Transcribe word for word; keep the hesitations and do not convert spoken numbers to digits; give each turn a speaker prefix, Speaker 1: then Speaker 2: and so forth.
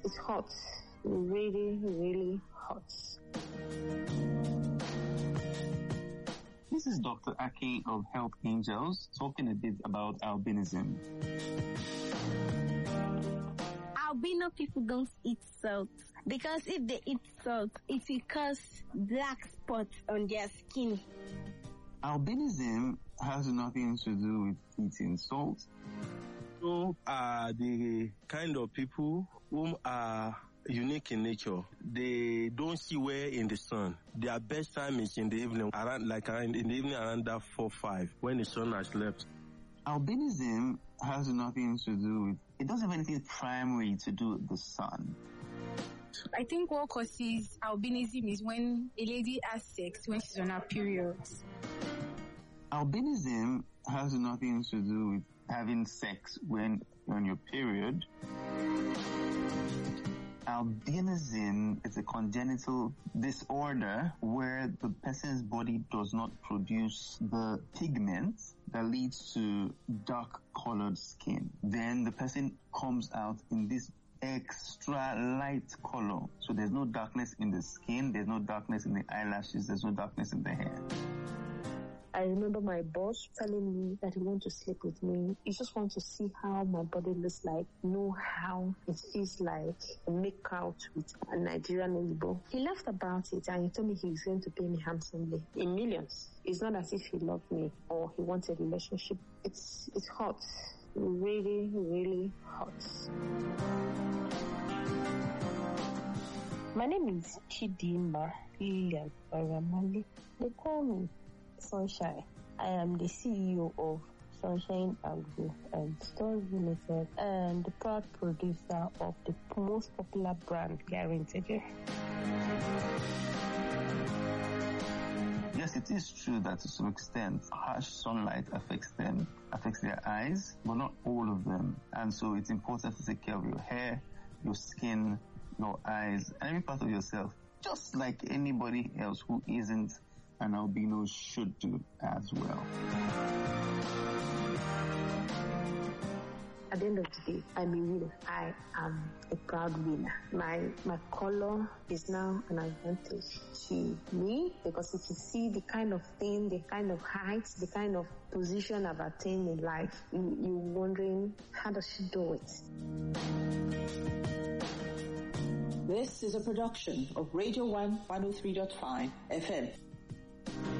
Speaker 1: it's hot. Really, really hot.
Speaker 2: This is Doctor Aki of Health Angels talking a bit about albinism.
Speaker 3: Albino people don't eat salt because if they eat salt, it will cause black spots on their skin.
Speaker 2: Albinism has nothing to do with eating salt.
Speaker 4: So are the kind of people who are unique in nature. They don't see well in the sun. Their best time is in the evening, around like around in the evening around that four five when the sun has left.
Speaker 2: Albinism has nothing to do with. It doesn't have anything primary to do with the sun.
Speaker 5: I think what causes albinism is when a lady has sex when she's on her periods.
Speaker 2: Albinism has nothing to do with having sex when you're on your period. Albinism is a congenital disorder where the person's body does not produce the pigment that leads to dark colored skin. Then the person comes out in this extra light color. So there's no darkness in the skin, there's no darkness in the eyelashes, there's no darkness in the hair.
Speaker 1: I remember my boss telling me that he wants to sleep with me. He just wants to see how my body looks like, know how it feels like, make out with a Nigerian Igbo. He laughed about it and he told me he was going to pay me handsomely in millions. It's not as if he loved me or he wanted a relationship. It's it's hot, really, really hot.
Speaker 6: My name is Chidimma Lilian Baramali. They call me Sunshine. I am the C E O of Sunshine Agro and Stores Limited and the proud producer of the most popular brand here in Nigeria.
Speaker 2: Yes, it is true that to some extent harsh sunlight affects them, affects their eyes, but not all of them. And so it's important to take care of your hair, your skin, your eyes, and every part of yourself, just like anybody else who isn't an albino should do as well.
Speaker 1: At the end of the day, I'm a winner. I am a proud winner. My my color is now an advantage to me because if you see the kind of thing, the kind of height, the kind of position I've attained in life, you, you're wondering, how does she do it?
Speaker 7: This is a production of Radio one one oh three point five F M.